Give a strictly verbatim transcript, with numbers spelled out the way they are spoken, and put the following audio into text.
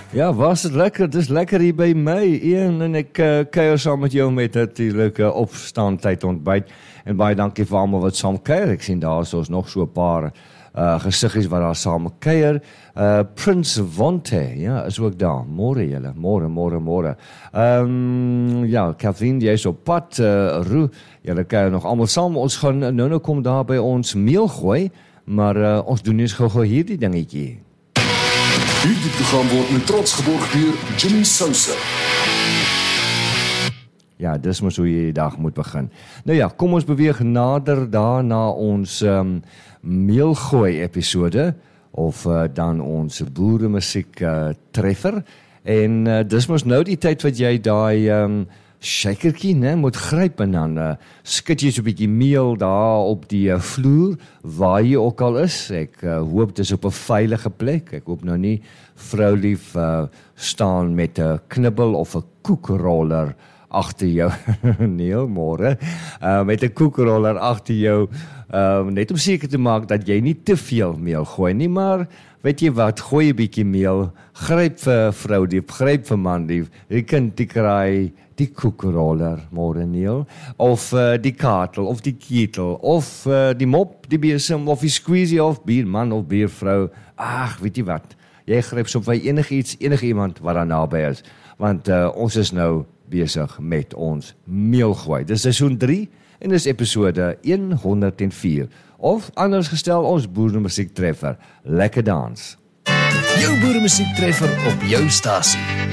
Ja, was het lekker. Het is lekker hier by my. Ian en ek uh, kuier saam met jou met natuurlik uh, opstaan tyd ontbyt. En baie dankie vir almal wat saam kuier. Ek sien daar is ons nog so 'n paar uh, gesiggies wat daar saam kuier. Uh, Prince Vonte, ja, is ook daar. Môre julle, môre, môre, môre. Ehm um, ja, Kathleen, jy is op pad. Uh, Roo, julle kuier nog almal saam. Ons gaan nou nou kom daar by ons meel gooi, maar uh, ons doen eens gou-gou hierdie dingetjie. Hierdie program word met trots geborg deur Jimmy Sousa. Ja, dis mos hoe jy die dag moet begin. Nou ja, kom ons beweeg nader daar na ons um, meelgooi episode, of uh, dan ons boeremusiek uh, treffer. En uh, dis mos nou die tyd wat jy daai um, shakertjie, né, moet gryp en dan uh, skit jy so 'n bietjie meel daar op die uh, vloer, waar jy ook al is. Ek uh, hoop dit is op 'n veilige plek. Ek hoop nou nie vrou lief uh, staan met 'n knibbel of 'n koekroller agter jou, nee, môre, uh, met 'n koekroller agter jou, uh, net om seker te maak dat jy nie te veel meel gooi nie, maar weet jy wat, gooi 'n bietjie meel, gryp vir vrou diep, gryp vir man diep, jy kind die kraai, die koekroller, môre Neil, of uh, die katel, of die ketel, of uh, die mop, die besem, of die squeezie, of bierman, of biervrou, ag, weet jy wat, jy gryp so vir enige iets, enige iemand wat daar naby is, want uh, ons is nou besig met ons meelgooi. Dis seisoen drie en dis episode honderd en vier. Of anders gestel, ons boeremusiek treffer. Lekker dans. Jou boeremusiek treffer op jou stasie.